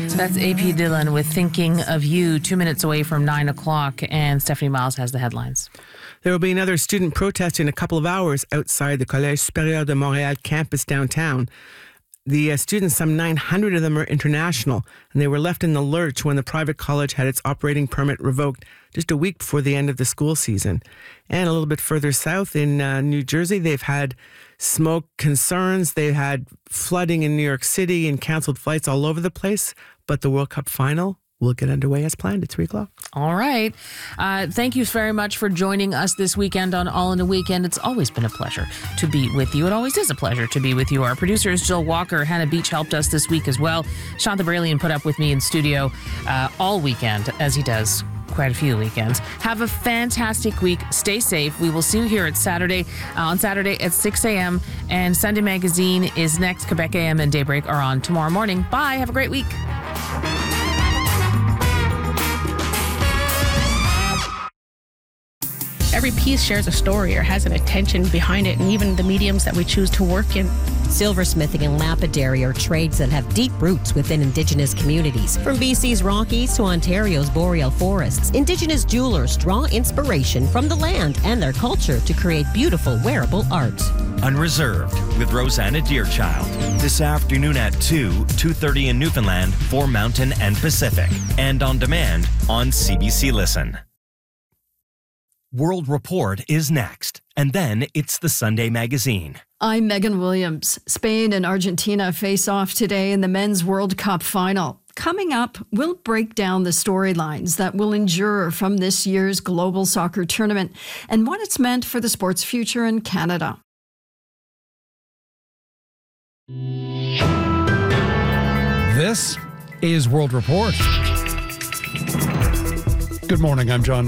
That's AP Dillon with Thinking of You, 2 minutes away from 9 o'clock, and Stephanie Miles has the headlines. There will be another student protest in a couple of hours outside the Collège Supérieur de Montréal campus downtown. The students, some 900 of them, are international, and they were left in the lurch when the private college had its operating permit revoked just a week before the end of the school season. And a little bit further south in New Jersey, they've had smoke concerns. They've had flooding in New York City and canceled flights all over the place. But the World Cup final will get underway as planned at 3 o'clock. All right. Thank you very much for joining us this weekend on All in a Weekend. It's always been a pleasure to be with you. It always is a pleasure to be with you. Our producer is Jill Walker. Hannah Beach helped us this week as well. Shantha Bralian put up with me in studio all weekend, as he does quite a few weekends. Have a fantastic week. Stay safe. We will see you here on Saturday at 6 a.m. And Sunday Magazine is next. Quebec AM and Daybreak are on tomorrow morning. Bye. Have a great week. Every piece shares a story or has an intention behind it, and even the mediums that we choose to work in. Silversmithing and lapidary are trades that have deep roots within Indigenous communities. From BC's Rockies to Ontario's boreal forests, Indigenous jewelers draw inspiration from the land and their culture to create beautiful wearable art. Unreserved with Rosanna Deerchild. This afternoon at 2:30 in Newfoundland for Mountain and Pacific. And on demand on CBC Listen. World Report is next, and then it's the Sunday Magazine. I'm Megan Williams. Spain and Argentina face off today in the Men's World Cup final. Coming up, we'll break down the storylines that will endure from this year's global soccer tournament and what it's meant for the sport's future in Canada. This is World Report. Good morning, I'm John